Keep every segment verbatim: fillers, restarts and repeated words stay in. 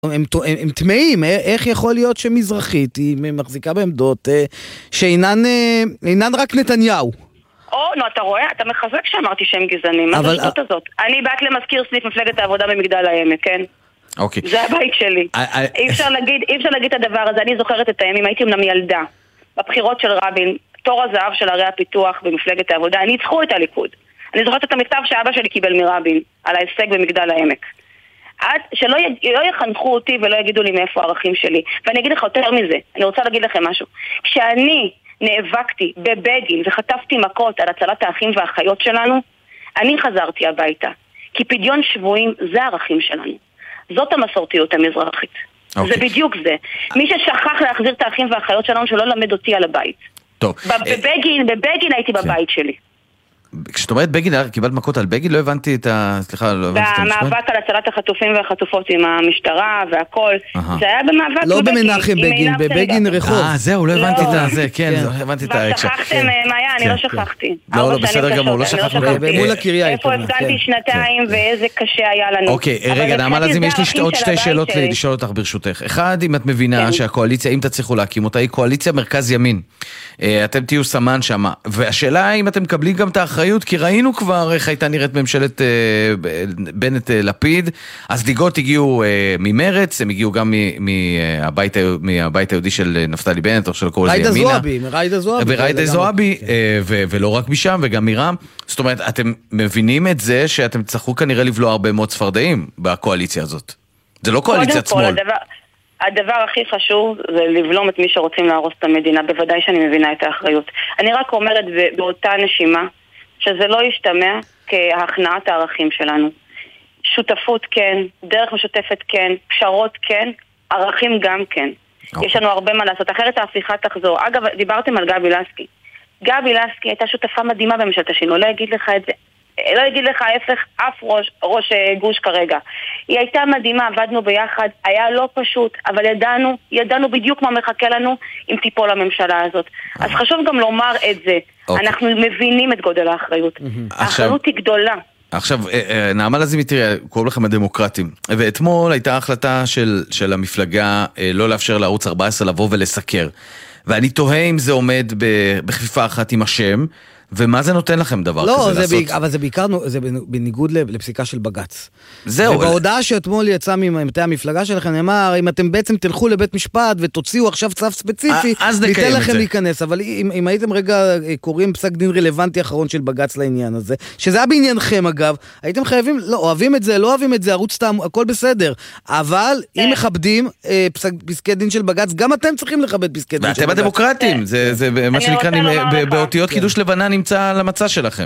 הם, הם, הם תמאים, איך יכול להיות שמזרחית היא מחזיקה בעמדות שאינן אינן רק נתניהו? או, נו, אתה רואה? אתה מחזק שאמרתי שהם גזענים. מה זה השטות הזאת? אני באת למזכיר סניף מפלגת העבודה במגדל העמק, כן? אוקיי. זה הבית שלי. אי אפשר להגיד, אי אפשר להגיד את הדבר הזה. אני זוכרת את הימים, הייתי אמנם ילדה. בבחירות של רבין, תור הזהב של ערי הפיתוח במפלגת העבודה, ניצחו את הליכוד. אני זוכרת את המכתב שאבא שלי קיבל מרבין על ההישג במגדל העמק. עד שלא לא יחנכו אותי ולא יגידו לי מאיפה הערכים שלי. ואני אגיד לך יותר מזה, אני רוצה להגיד לכם משהו. כשאני נאבקתי בבגין וחטפתי מכות על הצלת האחים והאחיות שלנו, אני חזרתי הביתה. כי פדיון שבויים זה הערכים שלנו. זאת המסורתיות המזרחית. Okay. זה בדיוק זה. מי ששכח להחזיר את האחים והאחיות שלנו שלא למד אותי על הבית. טוב. בבגין, בבגין הייתי בבית שלי. כשאת אומרת בגין, קיבלת מכות על בגין? לא הבנתי את ה... סליחה, לא הבנתי את המשפט. במאבק על הצלת החטופים והחטופות עם המשטרה והכל. זה היה במאבק לא במנחם בגין, בבגין רחוב. אה, זהו, לא הבנתי את זה, כן, הבנתי את ההקשר. ושכחתם, מאיה, אני לא שכחתי. לא, לא, בסדר גמור, לא שכחנו. מול הקריה. איפה הפגנתי שנתיים ואיזה קשה היה לנו. אוקיי, רגע, נעמה לזימי, יש לי עוד שתי שאלות לשאול אותך ברשותך. אחד, אם את מבינה שהקואליציה, אם תצליחו להקים אותה, היא קואליציה מרכז ימין. אתם תהיו סמן שם. והשאלה האם אתם מקבלים גם את האחריות, כי ראינו כבר איך הייתה נראית ממשלת בנט-לפיד. הסדיגות הגיעו ממרץ, הם הגיעו גם מהבית היהודי של נפתלי בנט, או של כל זה ימינה. ריידה זועבי. וריידה זועבי, ולא רק משם, וגם מרם. זאת אומרת, אתם מבינים את זה שאתם צריכו כנראה לבלוע הרבה מאוד צפרדעים בקואליציה הזאת. זה לא קואליציית שמאל. הדבר הכי חשוב זה לבלום את מי שרוצים להרוס את המדינה. בוודאי שאני מבינה את האחריות. אני רק אומרת באותה נשימה, שזה לא ישתמע כהכנעת הערכים שלנו. שותפות כן, דרך משותפת כן, פשרות כן, ערכים גם כן. Okay. יש לנו הרבה מה לעשות, אחרת ההפיכה תחזור. אגב, דיברתם על גבי לסקי. גבי לסקי הייתה שותפה מדהימה בממשלת השינוי, לא אגיד לך את זה. לא אגיד לך ההפך, אף ראש, ראש גוש כרגע. היא הייתה מדהימה, עבדנו ביחד, היה לא פשוט, אבל ידענו, ידענו בדיוק מה מחכה לנו אם תיפול הממשלה הזאת. אז חשוב גם לומר את זה. אנחנו מבינים את גודל האחריות. האחריות היא גדולה. עכשיו, נעמה לזימי, תראה, קוראים לכם הדמוקרטים. ואתמול הייתה החלטה של, של המפלגה לא לאפשר לערוץ ארבע עשרה לבוא ולסקר. ואני תוהה אם זה עומד בכפיפה אחת עם השם, ומה זה נותן לכם דבר לא, כזה זה לעשות? בעיק, אבל זה בעיקר, זה בניגוד לפסיקה של בגץ. זהו. ובהודעה שאתמול יצא ממטה המפלגה שלכם, נאמר, אם אתם בעצם תלכו לבית משפט ותוציאו עכשיו צו ספציפי, ניתן לכם להיכנס. אבל אם, אם הייתם רגע קוראים פסק דין רלוונטי אחרון של בגץ לעניין הזה, שזה היה בעניינכם אגב, הייתם חייבים, לא, אוהבים את זה, לא אוהבים את זה, ערוץ סתם, הכל בסדר. אבל אם מכבדים אה, פסק, פסקי דין של בגץ, גם אתם צריכים לכבד פסקי דין של בגץ. ואתם הדמוקרטים, זה, זה מה שנקרא באותיות קידוש לבנה נמצא למצע שלכם.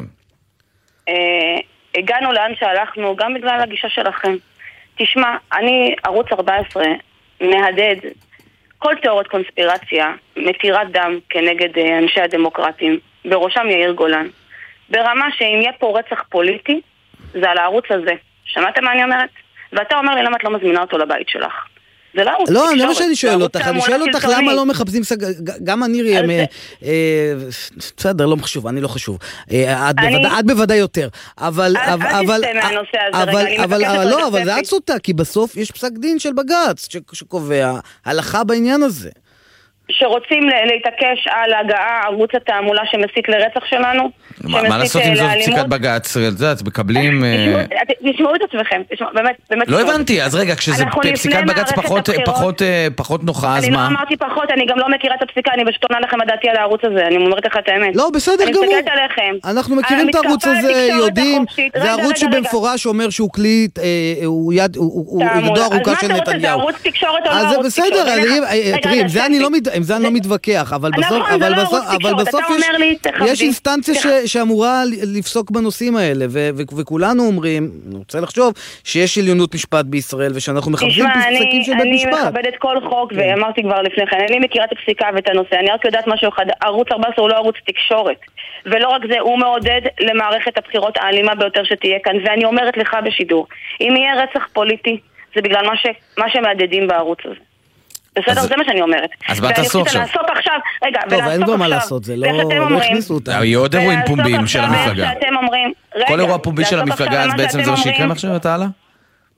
הגענו לאן שהלכנו גם בגלל הגישה שלכם. תשמע, אני ערוץ ארבע עשרה מהדד כל תיאוריות קונספירציה מתירת דם כנגד אנשי הדמוקרטים, בראשם יאיר גולן, ברמה שאם יהיה פה רצח פוליטי זה על הערוץ הזה. שמעת מה אני אומרת? ואתה אומר לי למה את לא מזמינה אותו לבית שלך. לא, אני לא שאני שואל אותך, אני שואל אותך למה לא מחפשים, גם אני בסדר, לא חשוב, אני לא חשוב, את בוודאי יותר, אבל לא, אבל זה עצותה, כי בסוף יש פסק דין של בגץ שקובע הלכה בעניין הזה. שרוצים להתעקש על הגעה ערוץ התעמולה שמסית לרצח שלנו. מה לעשות עם זאת פסיקת בג"ץ? את מקבלים... תשמעו את עצמכם, באמת. לא הבנתי, אז רגע, כשפסיקת בג"ץ פחות נוחה, אז מה? אני לא אמרתי פחות, אני גם לא מכירה את הפסיקה, אני פשוט עונה לכם הדעתי על הערוץ הזה, אני אומרת לך את האמת. לא, בסדר גמור. אני מסתכלת עליכם. אנחנו מכירים את הערוץ הזה, יודעים, זה ערוץ שבמפורש אומר שהוא כלי, הוא ידו ארוכה של נתניהו. אז זה בסדר, תראי, זה אני לא עם זה אני לא מתווכח, אבל בסוף יש אינסטנציה שאמורה לפסוק בנושאים האלה, וכולנו אומרים, אני רוצה לחשוב, שיש עליונות משפט בישראל, ושאנחנו מכבדים פסקים של בית משפט. אני מכבדת כל חוק, ואמרתי כבר לפני כן, אני מכירה את הפסיקה ואת הנושא, אני רק יודעת משהו אחד, ערוץ ארבע עשרה הוא לא ערוץ תקשורת, ולא רק זה, הוא מעודד למערכת הבחירות האלימה ביותר שתהיה כאן, ואני אומרת לך בשידור, אם יהיה רצח פוליטי, זה בגלל מה שמעדדים בערוץ הזה. בסדר, זה מה שאני אומרת. אז מה תעשו עכשיו? ולעשות עכשיו, רגע, טוב, אין כבר מה לעשות, זה לא הכניסו אותם. יהיו עוד אירועים פומביים של המפלגה. כל אירוע פומבי של המפלגה, אז בעצם זה מה שיקרה עכשיו, אתה הלאה?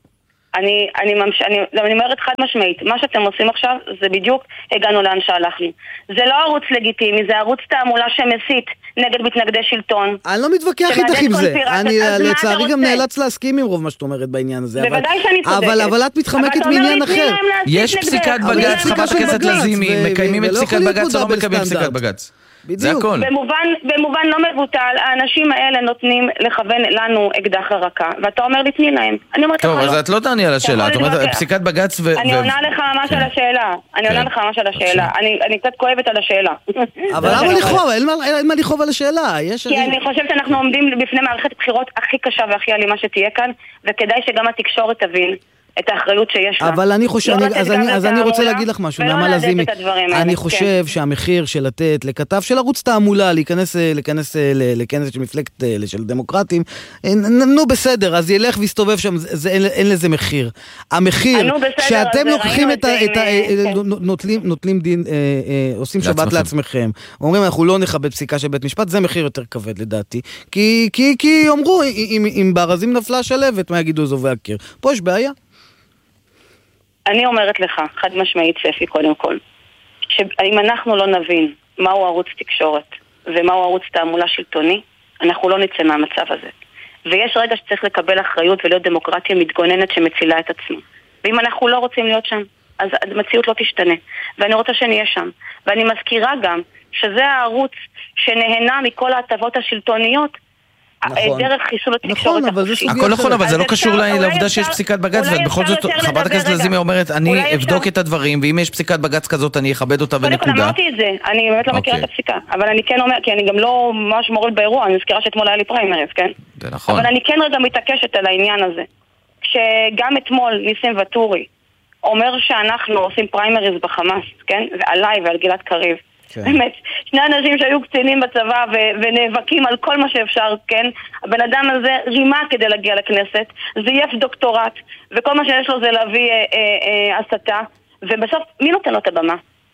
אני, אני, ממש, אני, אני אומרת חד משמעית, מה שאתם עושים עכשיו זה בדיוק הגענו לאן שהלכנו. זה לא ערוץ לגיטימי, זה ערוץ תעמולה שמסית נגד מתנגדי שלטון. אני לא מתווכח איתך עם זה. אני לצערי גם נאלץ להסכים עם רוב מה שאת אומרת בעניין הזה. בוודאי שאני צודקת. אבל, אבל את מתחמקת מעניין אחר. יש פסיקת בג"ץ, חברת הכנסת לזימי, מקיימים את פסיקת בג"ץ או לא מקיימים פסיקת בג"ץ? זה הכל. במובן, במובן לא מבוטל, האנשים האלה נותנים לכוון לנו אקדח הרקה, ואתה אומר לי, תני להם. טוב, אז את לא תעני על השאלה, את אומרת, פסיקת בג"ץ ו... אני עונה לך ממש על השאלה, אני עונה לך ממש על השאלה, אני קצת כואבת על השאלה. אבל למה לכאוב? אין מה לכאוב על השאלה. כי אני חושבת שאנחנו עומדים בפני מערכת בחירות הכי קשה והכי אלימה שתהיה כאן, וכדאי שגם התקשורת תבין את האחריות שיש לה. אבל אני חושב, אז אני, אז אני רוצה להגיד לך משהו, נעמה לזימי. אני חושב שהמחיר של לתת לכתב של ערוץ תעמולה, להיכנס, להיכנס לכנס של מפלגת, של דמוקרטים, נו בסדר, אז ילך ויסתובב שם, אין לזה מחיר. המחיר שאתם לוקחים את ה... נוטלים דין, עושים שבת לעצמכם, אומרים אנחנו לא נכבד פסיקה של בית משפט, זה מחיר יותר כבד לדעתי. כי אומרו, אם בארזים נפלה שלבת, מה יגידו זו והקיר? פה יש בעיה. אני אומרת לך, חד משמעית ספי קודם כל, שאם אנחנו לא נבין מהו ערוץ תקשורת ומהו ערוץ תעמולה שלטוני, אנחנו לא נצא מהמצב הזה. ויש רגע שצריך לקבל אחריות ולהיות דמוקרטיה מתגוננת שמצילה את עצמו. ואם אנחנו לא רוצים להיות שם, אז המציאות לא תשתנה. ואני רוצה שנהיה שם. ואני מזכירה גם שזה הערוץ שנהנה מכל ההטבות השלטוניות, דרך חיסול התקשורת החופשית. הכל נכון, אבל זה לא קשור לעובדה שיש פסיקת בג"ץ, ובכל זאת חברת הכנסת לזימי אומרת, אני אבדוק את הדברים, ואם יש פסיקת בג"ץ כזאת, אני אכבד אותה ונקודה. קודם כל אמרתי את זה, אני באמת לא מכירה את הפסיקה, אבל אני כן אומר, כי אני גם לא ממש מורד באירוע, אני מזכירה שאתמול היה לי פריימריז, כן? זה נכון. אבל אני כן רגע מתעקשת על העניין הזה. כשגם אתמול ניסים וטורי אומר שאנחנו עושים פריימריז בחמאס, כן? ועליי ועל גלעד קריב. באמת, שני אנשים שהיו קצינים בצבא ו- ונאבקים על כל מה שאפשר, כן? הבן אדם הזה רימה כדי להגיע לכנסת, זייף דוקטורט, וכל מה שיש לו זה להביא אה, אה, אה, הסתה, ובסוף, מי נותן לו את הבמה?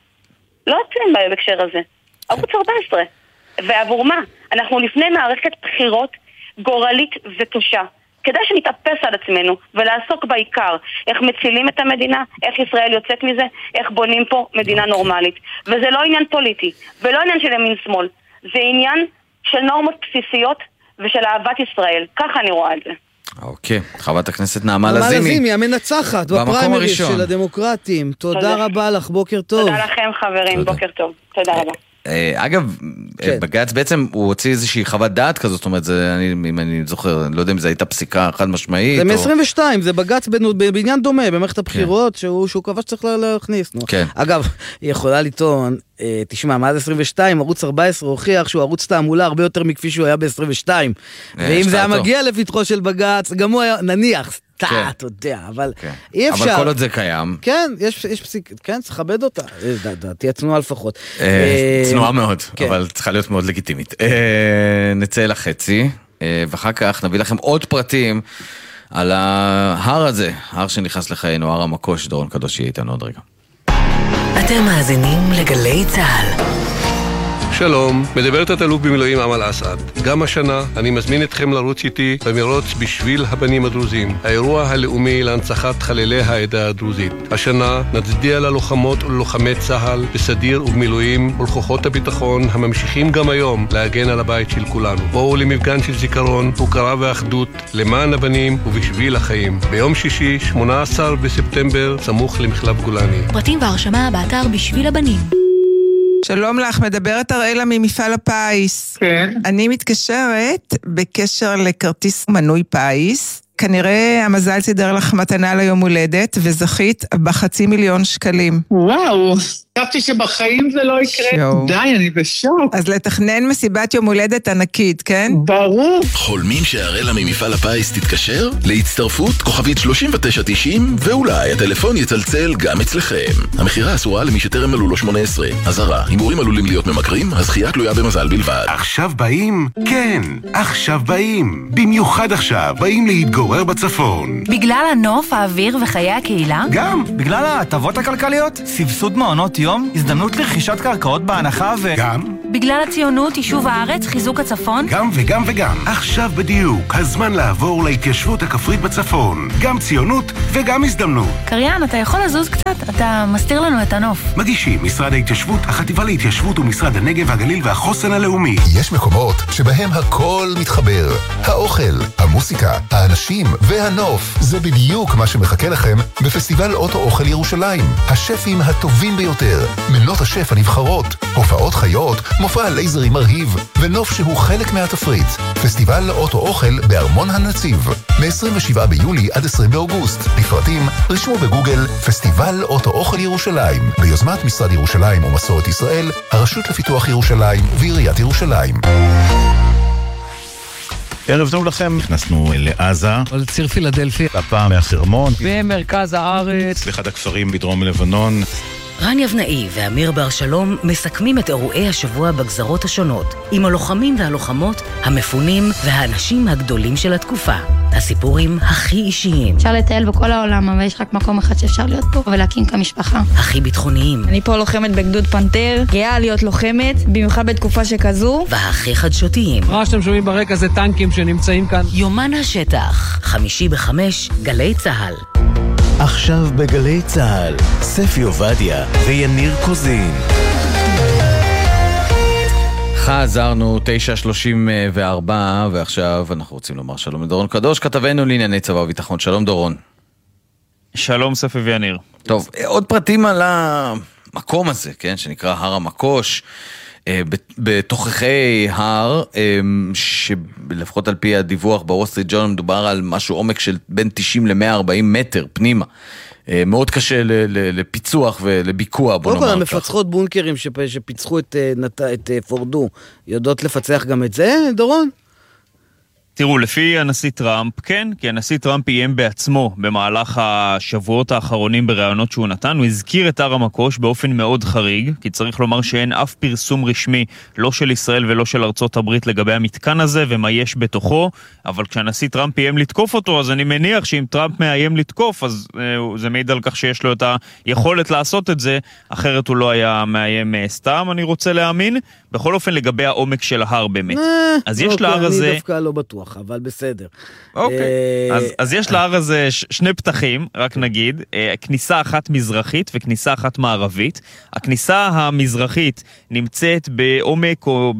לא אצלם בהקשר הזה. ערוץ ארבע עשרה. ועבור מה? אנחנו לפני מערכת בחירות גורלית וקשה. כדאי שנתאפס על עצמנו ולעסוק בעיקר איך מצילים את המדינה, איך ישראל יוצאת מזה, איך בונים פה מדינה נורמלית. וזה לא עניין פוליטי, ולא עניין של ימין שמאל. זה עניין של נורמות בסיסיות ושל אהבת ישראל. ככה אני רואה את זה. אוקיי, חברת הכנסת נעמה לזימי. נעמה לזימי, המנצחת בפריימריז של הדמוקרטים. תודה רבה לך, בוקר טוב. תודה לכם חברים, בוקר טוב. תודה רבה. אגב, בג"ץ בעצם הוא הוציא איזושהי חוות דעת כזאת, זאת אומרת, אם אני זוכר, אני לא יודע אם זה הייתה פסיקה חד משמעית. זה מ-עשרים ושתיים, זה בג"ץ בעניין דומה, במערכת הבחירות, שהוא קבע שצריך להכניס. אגב, היא יכולה לטעון, תשמע, מאז עשרים ושתיים, ערוץ ארבע עשרה הוכיח שהוא ערוץ תעמולה הרבה יותר מכפי שהוא היה ב-עשרים ושתיים. ואם זה היה מגיע לפתחו של בג"ץ, גם הוא היה, נניח, אתה יודע, אבל אי אפשר. אבל כל עוד זה קיים. כן, יש פסיק, כן, צריך לכבד אותה. תהיה צנועה לפחות. צנועה מאוד, אבל צריכה להיות מאוד לגיטימית. נצא לחצי, ואחר כך נביא לכם עוד פרטים על ההר הזה, ההר שנכנס לחיינו, הר המקוש. דורון קדוש יהיה איתנו עוד רגע. אתם מאזינים לגלי צהל. שלום, מדברת התאלוף במילואים אמל אסעד. גם השנה אני מזמין אתכם לרוץ איתי במרוץ בשביל הבנים הדרוזים, האירוע הלאומי להנצחת חללי העדה הדרוזית. השנה נצדיע ללוחמות וללוחמי צהל בסדיר ובמילואים ולכוחות הביטחון הממשיכים גם היום להגן על הבית של כולנו. בואו למפגן של זיכרון, הוקרה ואחדות למען הבנים ובשביל החיים. ביום שישי, שמונה עשר בספטמבר, סמוך למחלף גולני. פרטים והרשמה באתר בשביל הבנים. שלום לך, מדברת הראלה ממפעל הפיס. כן. אני מתקשרת בקשר לכרטיס מנוי פיס. כנראה המזל סידר לך מתנה ליום הולדת, וזכית בחצי מיליון שקלים. וואו, חשבתי שבחיים זה לא יקרה. שו. די, אני בשוק. אז לתכנן מסיבת יום הולדת ענקית, כן? ברור. חולמים שהראלה ממפעל הפיס תתקשר? להצטרפות כוכבית שלושים ותשע תשעים, ואולי הטלפון יצלצל גם אצלכם. המחירה אסורה למי שטרם מלאו לו שמונה עשרה. אזהרה, הימורים עלולים להיות ממכרים, הזכייה תלויה במזל בלבד. עכשיו באים? כן, עכשיו באים. במיוחד עכשיו באים להתגורר בצפון. בגלל הנוף, האוויר וחיי הקהילה? גם, בגלל ההטבות הכלכליות, סבסוד מעונות יום, הזדמנות לרכישת קרקעות בהנחה ו... גם? בגלל הציונות, יישוב הארץ, חיזוק הצפון? גם וגם וגם. עכשיו בדיוק, הזמן לעבור להתיישבות הכפרית בצפון. גם ציונות וגם הזדמנות. קריין, אתה יכול לזוז קצת? אתה מסתיר לנו את הנוף. מגישים משרד ההתיישבות, החטיבה להתיישבות ומשרד הנגב, הגליל והחוסן הלאומי. יש מקומות שבהם הכל מתחבר. האוכל, המוסיקה, האנשים והנוף. זה בדיוק מה שמחכה לכם בפסטיבל אוטו אוכל ירושלים. השפים הטובים ביותר, מנות השף הנבחרות, הופעות חיות, מופע לייזרי מרהיב, ונוף שהוא חלק מהתפריט. פסטיבל אוטו אוכל בארמון הנציב, מ-עשרים ושבעה ביולי עד עשרים באוגוסט. לפרטים, רשמו בגוגל פסטיבל אוטו אוכל ירושלים, ביוזמת משרד ירושלים ומסורת ישראל, הרשות לפיתוח ירושלים ועיריית ירושלים. ערב טוב לכם, נכנסנו לעזה, על ציר פילדלפי, הפעם מהחרמון, במרכז הארץ, באחד הכפרים בדרום לבנון. רן יבנאי ואמיר בר שלום מסכמים את אירועי השבוע בגזרות השונות, עם הלוחמים והלוחמות, המפונים והאנשים הגדולים של התקופה. הסיפורים הכי אישיים. אפשר לטייל בכל העולם, אבל יש רק מקום אחד שאפשר להיות פה ולהקים כמשפחה. הכי ביטחוניים. אני פה לוחמת בגדוד פנתר, גאה להיות לוחמת, במיוחד בתקופה שכזו. והכי חדשותיים. מה שאתם שומעים ברקע זה טנקים שנמצאים כאן. יומן השטח, חמישי בחמש, גלי צהל. עכשיו בגלי צהל, ספי עובדיה ויניר קוזין. חזרנו, תשע שלושים וארבע, ועכשיו אנחנו רוצים לומר שלום לדורון קדוש, כתבנו לענייני צבא וביטחון. שלום דורון. שלום ספי ויניר. טוב, עוד פרטים על המקום הזה, כן, שנקרא הר המקוש, בתוככי הר, שלפחות על פי הדיווח בוול סטריט ג'ורנל מדובר על משהו עומק של בין תשעים למאה וארבעים מטר פנימה. מאוד קשה לפיצוח ולביקוע, בוא נאמר כך. המפצחות בונקרים שפיצחו את פורדו, יודעות לפצח גם את זה, דורון? תראו, לפי הנשיא טראמפ, כן, כי הנשיא טראמפ איים בעצמו במהלך השבועות האחרונים ברעיונות שהוא נתן, הוא הזכיר את הר המקוש באופן מאוד חריג, כי צריך לומר שאין אף פרסום רשמי, לא של ישראל ולא של ארצות הברית לגבי המתקן הזה ומה יש בתוכו, אבל כשהנשיא טראמפ איים לתקוף אותו, אז אני מניח שאם טראמפ מאיים לתקוף, אז אה, זה מעיד על כך שיש לו את היכולת לעשות את זה, אחרת הוא לא היה מאיים סתם, אני רוצה להאמין. בכל אופן לגבי העומק של ההר באמת. אז יש להר הזה... אני דווקא לא בטוח, אבל בסדר. אוקיי. אז יש להר הזה שני פתחים, רק נגיד, כניסה אחת מזרחית וכניסה אחת מערבית. הכניסה המזרחית נמצאת בעומק או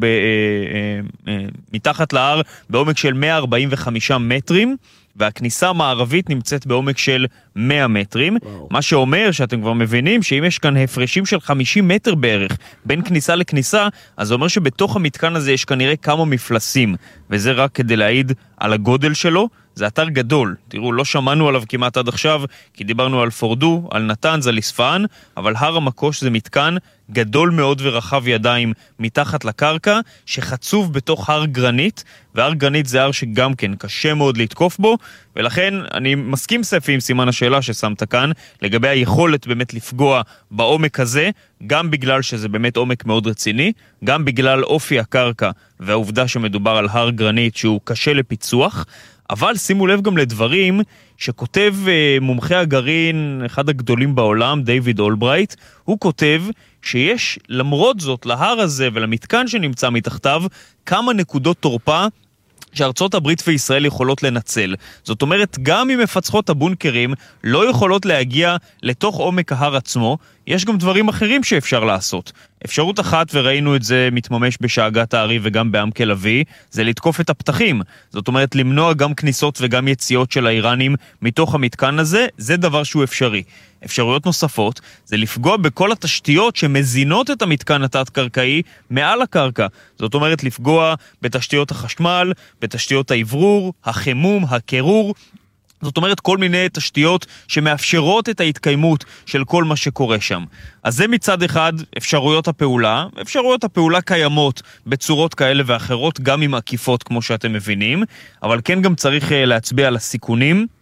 מתחת להר בעומק של מאה ארבעים וחמישה מטרים, והכניסה המערבית נמצאת בעומק של מאה מטרים, וואו. מה שאומר שאתם כבר מבינים שאם יש כאן הפרשים של חמישים מטר בערך בין כניסה לכניסה, אז זה אומר שבתוך המתקן הזה יש כנראה כמה מפלסים, וזה רק כדי להעיד על הגודל שלו. זה אתר גדול, תראו, לא שמענו עליו כמעט עד עכשיו, כי דיברנו על פורדו, על נתנז, על אספהאן, אבל הר המקוש זה מתקן גדול מאוד ורחב ידיים מתחת לקרקע, שחצוב בתוך הר גרנית, והר גרנית זה הר שגם כן קשה מאוד לתקוף בו, ולכן אני מסכים ספי עם סימן השאלה ששמת כאן, לגבי היכולת באמת לפגוע בעומק הזה, גם בגלל שזה באמת עומק מאוד רציני, גם בגלל אופי הקרקע, והעובדה שמדובר על הר גרנית שהוא קשה לפיצוח, אבל שימו לב גם לדברים שכותב מומחה הגרעין, אחד הגדולים בעולם, דיוויד אולברייט, הוא כותב שיש למרות זאת להר הזה ולמתקן שנמצא מתחתיו כמה נקודות תורפה שארצות הברית וישראל יכולות לנצל. זאת אומרת, גם אם מפצחות הבונקרים לא יכולות להגיע לתוך עומק ההר עצמו, יש גם דברים אחרים שאפשר לעשות. אפשרות אחת, וראינו את זה מתממש בשאגת הערי וגם בעמק הלוי, זה לתקוף את הפתחים. זאת אומרת, למנוע גם כניסות וגם יציאות של האיראנים מתוך המתקן הזה, זה דבר שהוא אפשרי. אפשרויות נוספות זה לפגוע בכל התשתיות שמזינות את המתקן התת-קרקעי מעל הקרקע. זאת אומרת, לפגוע בתשתיות החשמל, בתשתיות העברור, החימום, הקירור, זאת אומרת כל מיני תשתיות שמאפשרות את ההתקיימות של כל מה שקורה שם. אז זה מצד אחד אפשרויות הפעולה, אפשרויות הפעולה קיימות בצורות כאלה ואחרות, גם עם עקיפות כמו שאתם מבינים, אבל כן גם צריך להצביע על הסיכונים,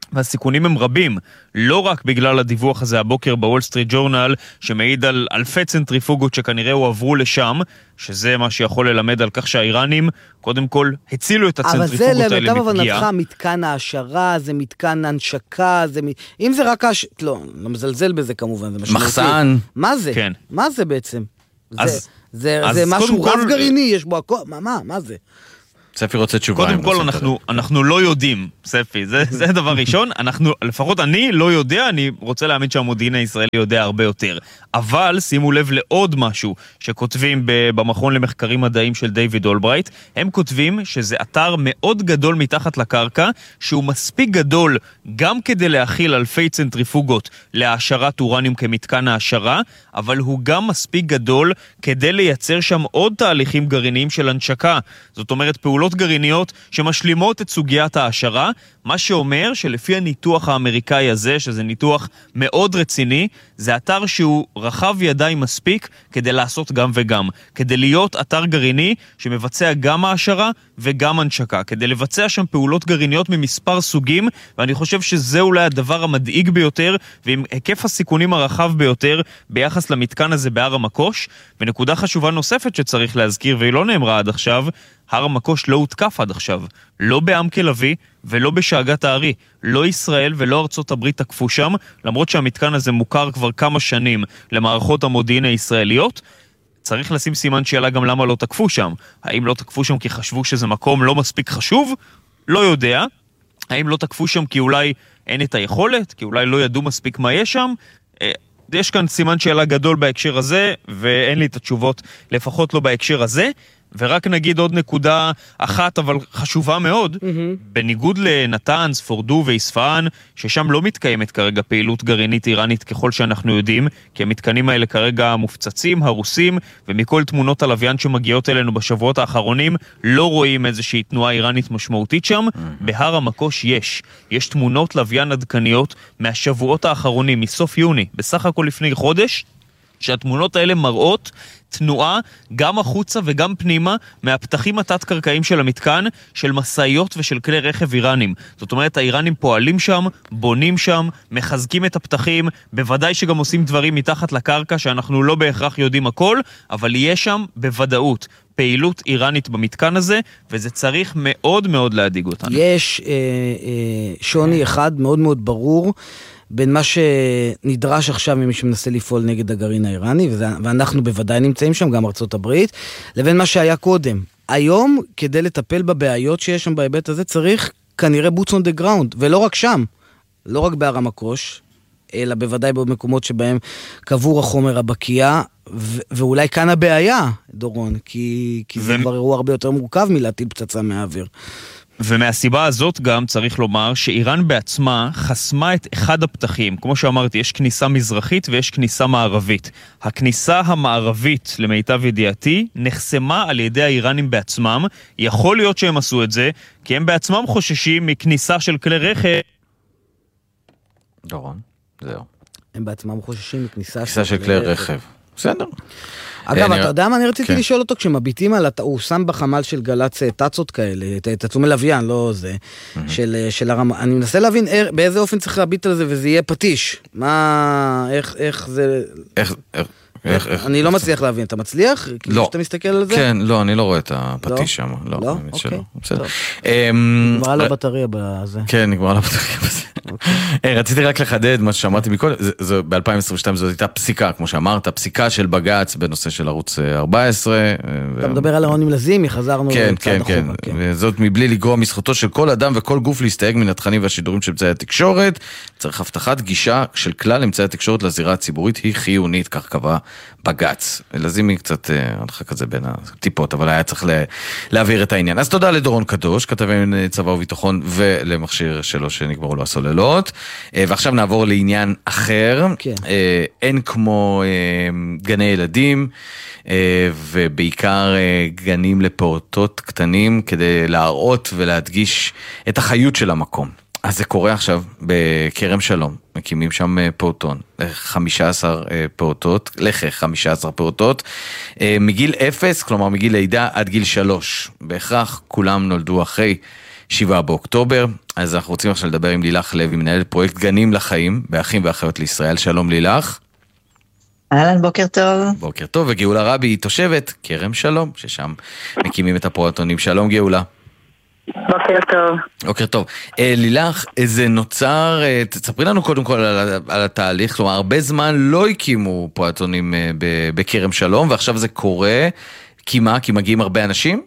והסיכונים הם רבים, לא רק בגלל הדיווח הזה הבוקר בוול סטריט ג'ורנל, שמעיד על אלפי צנטריפוגות שכנראה הועברו לשם, שזה מה שיכול ללמד על כך שהאיראנים, קודם כל, הצילו את הצנטריפוגות האלה מפגיעה. אבל זה, למיטב הבנתך, מתקן העשרה, זה מתקן הנשקה, זה... אם זה רק הש... לא, לא מזלזל בזה כמובן, זה משמעותי. מחסן. מה זה? כן. מה זה בעצם? אז, זה, אז זה משהו רב כל... גרעיני, יש בו הכל, מה, מה, מה זה? ספי רוצה תשובה. קודם כל אנחנו, אנחנו לא יודעים, ספי, זה, זה דבר ראשון, אנחנו, לפחות אני לא יודע, אני רוצה להאמין שהמודיעין הישראלי יודע הרבה יותר. אבל שימו לב לעוד משהו שכותבים במכון למחקרים מדעיים של דיוויד אולברייט, הם כותבים שזה אתר מאוד גדול מתחת לקרקע, שהוא מספיק גדול גם כדי להכיל אלפי צנטריפוגות להעשרת אורניום כמתקן העשרה, אבל הוא גם מספיק גדול כדי לייצר שם עוד תהליכים גרעיניים של הנשקה. זאת אומרת, פעולות גרעיניות שמשלימות את סוגיית העשרה, מה שאומר שלפי הניתוח האמריקאי הזה, שזה ניתוח מאוד רציני, זה אתר שהוא רחב ידיים מספיק כדי לעשות גם וגם, כדי להיות אתר גרעיני שמבצע גם העשרה וגם הנשקה, כדי לבצע שם פעולות גרעיניות ממספר סוגים, ואני חושב שזה אולי הדבר המדאיג ביותר, ועם היקף הסיכונים הרחב ביותר ביחס למתקן הזה בהר המקוש. ונקודה חשובה נוספת שצריך להזכיר, והיא לא נאמרה עד עכשיו, הר המקוש לא הותקף עד עכשיו, לא בעם כלבי ולא בשאגת הארי, לא ישראל ולא ארצות הברית תקפו שם, למרות שהמתקן הזה מוכר כבר כמה שנים למערכות המודיעין הישראליות. צריך לשים סימן שאלה גם למה לא תקפו שם. האם לא תקפו שם כי חשבו שזה מקום לא מספיק חשוב? לא יודע. האם לא תקפו שם כי אולי אין את היכולת? כי אולי לא ידעו מספיק מה יש שם? יש כאן סימן שאלה גדול בהקשר הזה, ואין לי את התשובות, לפחות לא בהקשר הזה. ורק נגיד עוד נקודה אחת, אבל חשובה מאוד, mm-hmm. בניגוד לנתנז, פורדו ואיספהאן, ששם לא מתקיימת כרגע פעילות גרעינית איראנית ככל שאנחנו יודעים, כי המתקנים האלה כרגע מופצצים, הרוסים, ומכל תמונות הלוויין שמגיעות אלינו בשבועות האחרונים, לא רואים איזושהי תנועה איראנית משמעותית שם. Mm-hmm. בהר המקוש יש. יש תמונות לוויין עדכניות מהשבועות האחרונים, מסוף יוני, בסך הכל לפני חודש, שהתמונות האלה מראות תנועה גם החוצה וגם פנימה מהפתחים התת-קרקעיים של המתקן, של מסעיות ושל כלי רכב איראנים. זאת אומרת, האיראנים פועלים שם, בונים שם, מחזקים את הפתחים, בוודאי שגם עושים דברים מתחת לקרקע שאנחנו לא בהכרח יודעים הכל, אבל יש שם בוודאות פעילות איראנית במתקן הזה, וזה צריך מאוד מאוד להדיג אותנו. יש אה, אה, שוני אחד מאוד מאוד ברור, בין מה שנדרש עכשיו ממי שמנסה לפעול נגד הגרעין האיראני, ואנחנו בוודאי נמצאים שם, גם ארצות הברית, לבין מה שהיה קודם. היום, כדי לטפל בבעיות שיש שם בהיבט הזה, צריך כנראה boots on the ground, ולא רק שם, לא רק בהר המקוש, אלא בוודאי במקומות שבהם קבור החומר הבקיע, ו- ואולי כאן הבעיה, דורון, כי, כי זה כבר אירוע הרבה יותר מורכב מלהטיל פצצה מהאוויר. ומהסיבה הזאת גם צריך לומר שאיראן בעצמה חסמה את אחד הפתחים. כמו שאמרתי, יש כניסה מזרחית ויש כניסה מערבית. הכניסה המערבית, למיטב ידיעתי, נחסמה על ידי האיראנים בעצמם. יכול להיות שהם עשו את זה, כי הם בעצמם חוששים מכניסה של כלי רכב. דורון, זהו. הם בעצמם חוששים מכניסה של, של כלי רכב. בסדר. אגב, אתה יודע מה אני רציתי לשאול אותו, כשמביטים על, הוא שם בחמ"ל של גל"צ טאצות כאלה, תצומי לוויין, לא זה, של הרמה, אני מנסה להבין באיזה אופן צריך להביט על זה, וזה יהיה פטיש. מה, איך זה... איך, איך... אני לא מצליח להבין, אתה מצליח? לא. כשאתה מסתכל על זה? כן, לא, אני לא רואה את הפטיש שם. לא? אוקיי. בסדר. נגמרה לה בטריה בזה. כן, נגמרה לה בטריה בזה. רציתי רק לחדד מה ששמעתי מקודם, ב-אלפיים עשרים ושתיים זאת הייתה פסיקה, כמו שאמרת, פסיקה של בג"ץ בנושא של ערוץ ארבע עשרה. אתה מדבר על העונים לזימי, חזרנו כן, כן, כן, וזאת מבלי לגרוע מזכותו של כל אדם וכל גוף להסתייג מן התכנים והשידורים של אמצעי התקשורת. צריך הבטחת גישה של כלל אמצעי התקשורת לזירה הציבורית היא חיונית, כך קבע בג"ץ. לזימי קצת הלכה כזה בין הטיפות, אבל היה צריך להעביר את העניין. אז תודה לדורון קדוש, כתבי צבא וביטחון, ולמכשיר שלו שנגמרו לו הסוללות. ועכשיו נעבור לעניין אחר. כן. אין כמו גני ילדים, ובעיקר גנים לפעוטות קטנים, כדי להראות ולהדגיש את החיות של המקום. אז זה קורה עכשיו בקרם שלום, מקימים שם פעוטון, חמישה עשר פעוטות, לכך חמישה עשר פעוטות, מגיל אפס, כלומר מגיל לידה עד גיל שלוש, בהכרח כולם נולדו אחרי שבעה באוקטובר. אז אנחנו רוצים עכשיו לדבר עם לילך לוי, מנהלת פרויקט גנים לחיים, באחים ואחיות לישראל. שלום לילך. אהלן, בוקר טוב. בוקר טוב, וגאולה רבי היא תושבת כרם שלום, ששם מקימים את הפעוטונים. שלום גאולה. בוקר טוב. בוקר טוב. אה, לילך, זה נוצר, אה, תספרי לנו קודם כל על, על התהליך, כלומר, הרבה זמן לא הקימו פעוטונים אה, בכרם שלום, ועכשיו זה קורה, כי מה? כי מגיעים הרבה אנשים?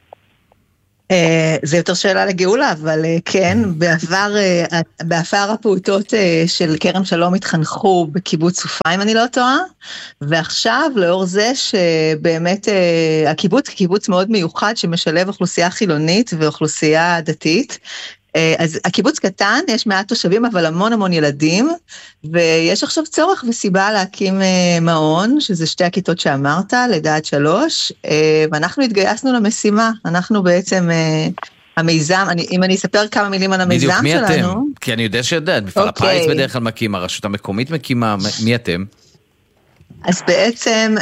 זה יותר שאלה לגאולה, אבל כן, בעבר, בעבר הפעוטות של כרם שלום התחנכו בקיבוץ סופה, אם אני לא טועה, ועכשיו לאור זה שבאמת הקיבוץ קיבוץ מאוד מיוחד שמשלב אוכלוסייה חילונית ואוכלוסייה דתית, אז הקיבוץ קטן, יש מעט תושבים, אבל המון המון ילדים, ויש עכשיו צורך וסיבה להקים מעון, שזה שתי הכיתות שאמרת, לידה עד שלוש, ואנחנו התגייסנו למשימה, אנחנו בעצם המיזם, אני, אם אני אספר כמה מילים על המיזם שלנו. בדיוק, מי אתם? כי אני יודע שיודעת, מפעל אוקיי. הפיס בדרך כלל מקים, הרשות המקומית מקימה, מי אתם? אז בעצם...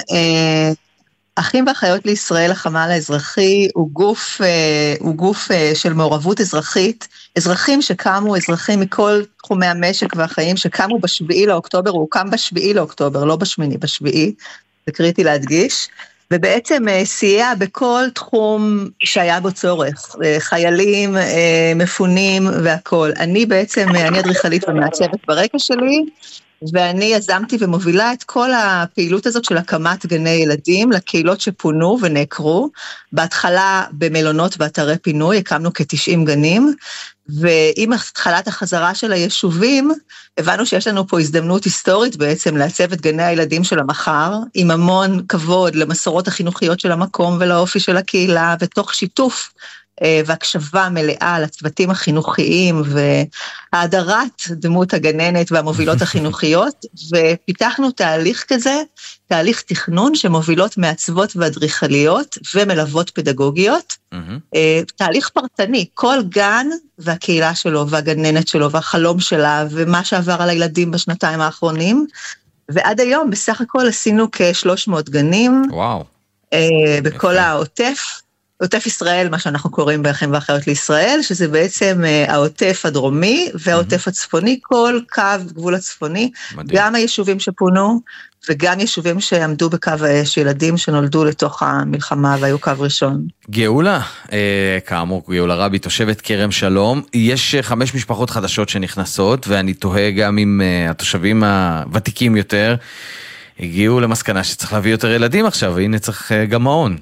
אחים ואחיות לישראל, החמ"ל האזרחי, הוא גוף, הוא גוף של מעורבות אזרחית, אזרחים שקמו, אזרחים מכל תחומי המשק והחיים, שקמו בשביעי לאוקטובר, הוא קם בשביעי לאוקטובר, לא בשמיני, בשביעי, זה קריטי להדגיש, ובעצם סייע בכל תחום שהיה בו צורך, חיילים, מפונים והכל. אני בעצם, אני אדריכלית ומעצבת ברקע שלי, ואני יזמתי ומובילה את כל הפעילות הזאת של הקמת גני ילדים לקהילות שפונו ונעקרו. בהתחלה במלונות ואתרי פינוי הקמנו כ-תשעים גנים, ועם התחלת החזרה של היישובים, הבנו שיש לנו פה הזדמנות היסטורית בעצם לעצב את גני הילדים של המחר, עם המון כבוד למסורות החינוכיות של המקום ולאופי של הקהילה, ותוך שיתוף והקשבה מלאה לצוותים החינוכיים וההדרת דמות הגננת והמובילות החינוכיות, ופיתחנו תהליך כזה, תהליך תכנון שמובילות מעצבות ואדריכליות ומלוות פדגוגיות, תהליך פרטני, כל גן והקהילה שלו והגננת שלו והחלום שלה ומה שעבר על הילדים בשנתיים האחרונים, ועד היום בסך הכל עשינו כ-שלוש מאות גנים, וואו. בכל העוטף, עוטף ישראל, מה שאנחנו קוראים באחים ואחיות לישראל, שזה בעצם העוטף הדרומי והעוטף הצפוני, כל קו גבול הצפוני, גם היישובים שפונו, וגם יישובים שעמדו בקו האש, ילדים שנולדו לתוך המלחמה והיו קו ראשון. גאולה, כאמור, גאולה רבי, תושבת כרם שלום, יש חמש משפחות חדשות שנכנסות, ואני תוהה גם עם התושבים הוותיקים יותר, הגיעו למסקנה שצריך להביא יותר ילדים עכשיו, והנה צריך גם מעון.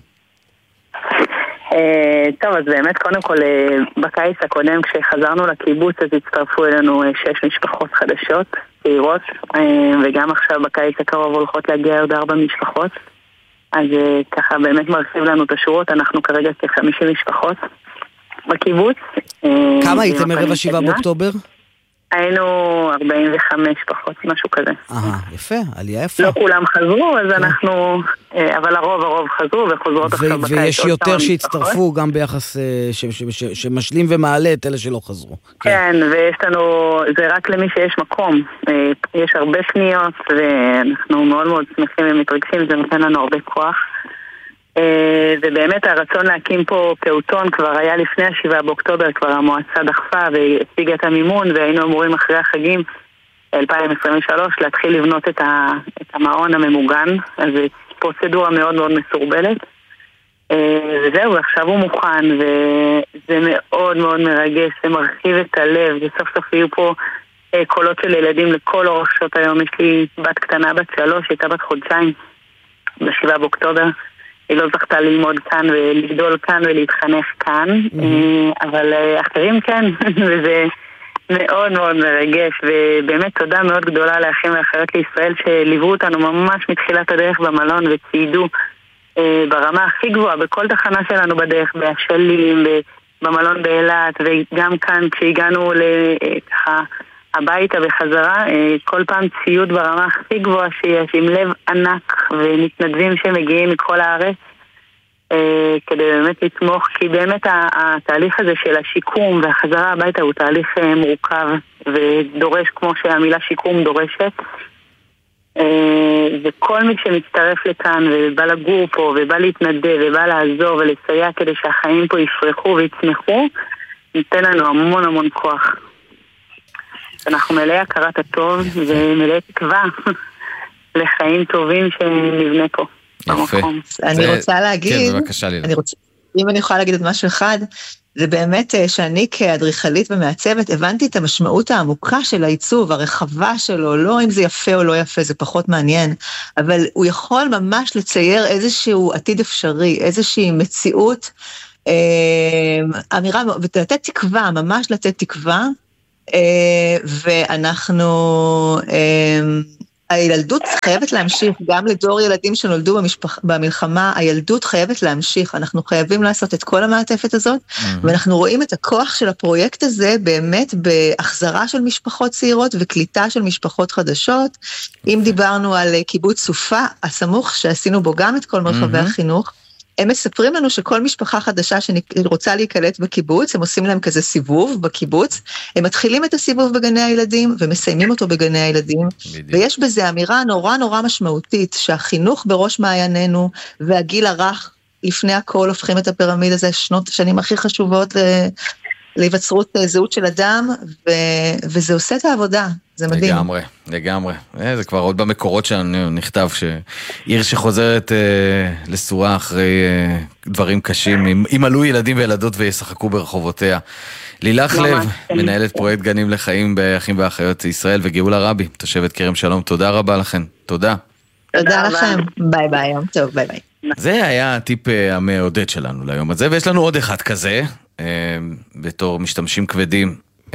טוב, אז באמת קודם כל בקיץ הקודם כשחזרנו לקיבוץ אז הצטרפו אלינו שש משפחות חדשות, צעירות, וגם עכשיו בקיץ הקרוב הולכות להגיע עוד ארבע משפחות, אז ככה באמת מרחיב לנו את השורות, אנחנו כרגע כ-חמישים משפחות בקיבוץ. כמה הייתם ערב השבעה באוקטובר? היינו ארבעים וחמש פחות, משהו כזה. אה, יפה, עלייה יפה. לא כולם חזרו, אז אנחנו, אבל הרוב הרוב חזרו וחוזרות עכשיו בקיץ. ויש יותר שהצטרפו גם ביחס שמשלים ומעלה את אלה שלא חזרו. כן, ויש לנו, זה רק למי שיש מקום. יש הרבה פניות, ואנחנו מאוד מאוד שמחים ומתרגשים, זה נותן לנו הרבה כוח. ובאמת הרצון להקים פה פעוטון כבר היה לפני השבעה באוקטובר, כבר המועצה דחפה והשיגה את המימון, והיינו אמורים אחרי החגים אלפיים עשרים ושלוש להתחיל לבנות את, ה, את המעון הממוגן, אז זו פרוצדורה מאוד מאוד מסורבלת, וזהו, עכשיו הוא מוכן, וזה מאוד מאוד מרגש, זה מרחיב את הלב, וסוף סוף יהיו פה קולות של ילדים לכל אורך שעות היום. יש לי בת קטנה, בת שלוש, הייתה בת חודשיים בשבעה באוקטובר, היא לא זכתה ללמוד כאן ולגדול כאן ולהתחנך כאן, mm-hmm. אבל אחרים כן, וזה מאוד מאוד מרגש, ובאמת תודה מאוד גדולה לאחים ואחיות לישראל שליוו אותנו ממש מתחילת הדרך במלון וציידו אה, ברמה הכי גבוהה בכל תחנה שלנו בדרך, באשלים, במלון באילת, וגם כאן כשהגענו לככה הביתה בחזרה, כל פעם ציוד ברמה הכי גבוהה שיש, עם לב ענק ומתנדבים שמגיעים מכל הארץ כדי באמת לתמוך, כי באמת התהליך הזה של השיקום והחזרה הביתה הוא תהליך מורכב ודורש כמו שהמילה שיקום דורשת, וכל מי שמצטרף לכאן ובא לגור פה ובא להתנדב ובא לעזור ולסייע כדי שהחיים פה יפרחו ויצמחו, ניתן לנו המון המון כוח. אנחנו מלאי הכרת הטוב ומלאי תקווה לחיים טובים שנבנה פה. יפה. אני רוצה להגיד, כן, בבקשה לילה. אם אני יכולה להגיד את משהו אחד, זה באמת שאני כאדריכלית ומעצבת הבנתי את המשמעות העמוקה של העיצוב, הרחבה שלו, לא אם זה יפה או לא יפה, זה פחות מעניין, אבל הוא יכול ממש לצייר איזשהו עתיד אפשרי, איזושהי מציאות, אה, אמירה, ולתת תקווה, ממש לתת תקווה, אה, ואנחנו... אה, הילדות חייבת להמשיך, גם לדור ילדים שנולדו במשפח, במלחמה, הילדות חייבת להמשיך, אנחנו חייבים לעשות את כל המעטפת הזאת, mm-hmm. ואנחנו רואים את הכוח של הפרויקט הזה, באמת בהחזרה של משפחות צעירות, וקליטה של משפחות חדשות, okay. אם דיברנו על קיבוץ סופה, הסמוך שעשינו בו גם את כל מרחבי mm-hmm. החינוך, הם מספרים לנו שכל משפחה חדשה שרוצה להיקלט בקיבוץ, הם עושים להם כזה סיבוב בקיבוץ, הם מתחילים את הסיבוב בגני הילדים, ומסיימים אותו בגני הילדים, בדיוק. ויש בזה אמירה נורא נורא משמעותית, שהחינוך בראש מעייננו, והגיל הרך לפני הכל הופכים את הפירמיד הזה, שנות השנים הכי חשובות להיווצרות זהות של אדם, ו... וזה עושה את העבודה, זה מדהים. לגמרי, לגמרי. זה כבר עוד במקורות שלנו נכתב שעיר שחוזרת אה, לסורה אחרי אה, דברים קשים, אם עלו ילדים וילדות וישחקו ברחובותיה. לילך לב, מנהלת פרויקט גנים לחיים באחים ואחיות ישראל, וגאולה רבי, תושבת כרם שלום, תודה רבה לכם. תודה. תודה לכם. ביי ביי, יום טוב, ביי ביי. זה היה הטיפ המעודד שלנו ליום הזה, ויש לנו עוד אחד כזה, בתור משתמשים כבדים